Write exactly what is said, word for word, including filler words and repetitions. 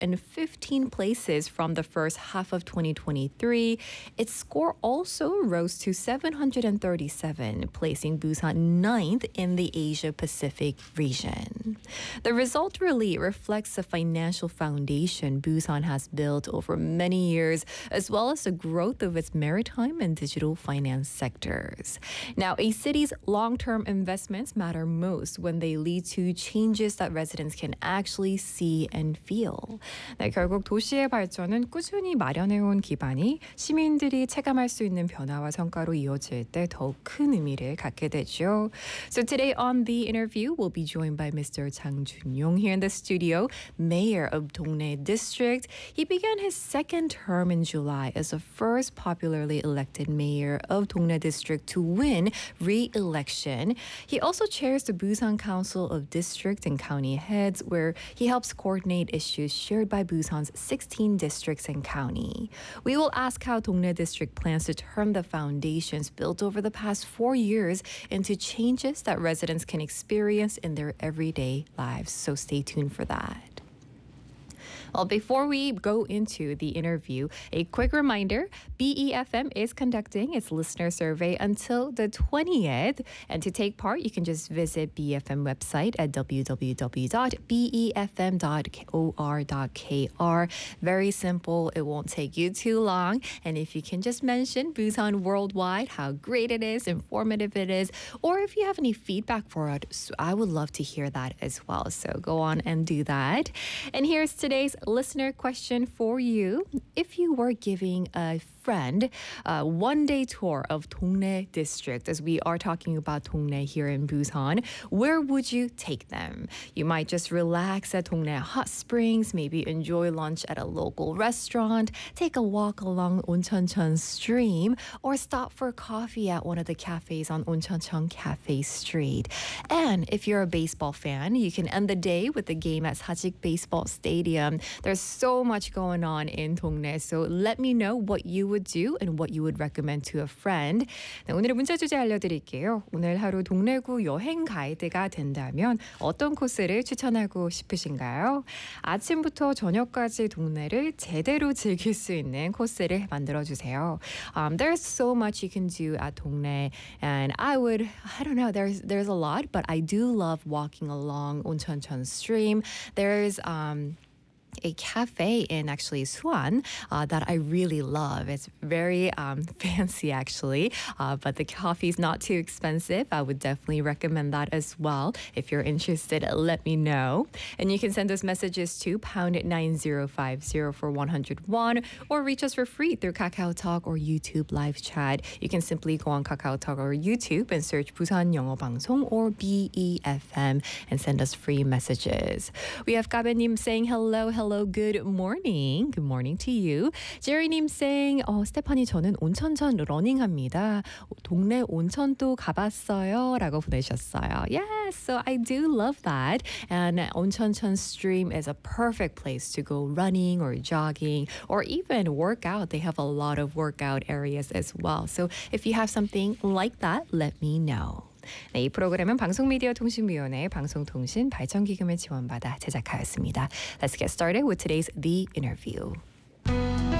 fifteen places from the first half of twenty twenty-three. Its score also rose to seven hundred thirty-seven, placing Busan ninth in the Asia-Pacific region. The result really reflects the financial foundation Busan has built over many years, as well as the growth of its maritime and digital finance sectors. Now, a city's long-term investments matter most when they lead to changes that residents can actually see and feel. 네, 결국 도시의 발전은 꾸준히 마련해온 기반이 시민들이 체감할 수 있는 변화와 성과로 이어질 때 더욱 큰 의미를 갖게 되죠. So today on The Interview, we'll be joined by Mister Chang Jun-yong here in the studio, mayor of Dongnae District. He began his second term in July as the first popularly elected mayor of Dongnae District to win re-election. He also chairs the Busan Council of District and County Heads, where he helps coordinate issues shared by Busan's sixteen districts and county. We will ask how Dongnae District plans to turn the foundations built over the past four years into changes that residents can experience in their everyday lives. So stay tuned for that. Well, before we go into the interview, a quick reminder, B E F M is conducting its listener survey until the twentieth. And to take part, you can just visit B E F M website at w w w dot b e f m dot or dot k r. Very simple. It won't take you too long. And if you can just mention Busan Worldwide, how great it is, informative it is, or if you have any feedback for us, I would love to hear that as well. So go on and do that. And here's today's listener question for you. If you were giving a friend a one-day tour of Dongnae District, as we are talking about Dongnae here in Busan, where would you take them? You might just relax at Dongnae Hot Springs, maybe enjoy lunch at a local restaurant, take a walk along Oncheoncheon Stream, or stop for coffee at one of the cafes on Oncheoncheon Cafe Street. And if you're a baseball fan, you can end the day with the game at Sajik Baseball Stadium. There's so much going on in Dongnae, so let me know what you would do and what you would recommend to a friend. 네, 오늘의 문자 주제 알려드릴게요. 오늘 하루 동래구 여행 가이드가 된다면 어떤 코스를 추천하고 싶으신가요? 아침부터 저녁까지 동네를 제대로 즐길 수 있는 코스를 만들어주세요. Um, there's so much you can do at Dongnae, and I would, I don't know, there's there's a lot, but I do love walking along Oncheoncheon Stream. There's um. a cafe in actually Suan uh, that I really love. It's very um, fancy actually, uh, but the coffee is not too expensive. I would definitely recommend that as well. If you're interested, let me know. And you can send us messages to pound nine zero five zero for one hundred won, or reach us for free through Kakao Talk or YouTube live chat. You can simply go on Kakao Talk or YouTube and search Busan 영어 방송 or B E F M and send us free messages. We have 가베님 saying hello, hello. Hello, good morning. Good morning to you. 제리님 saying, 어, 스테파니 저는 온천천 러닝합니다. 동네 온천도 가봤어요. 라고 보내셨어요. Yes, so I do love that. And 온천천 stream is a perfect place to go running or jogging or even work out. They have a lot of workout areas as well. So if you have something like that, let me know. 네, 이 프로그램은 방송미디어통신위원회 방송통신 발전기금을 지원받아 제작하였습니다. Let's get started with today's The Interview.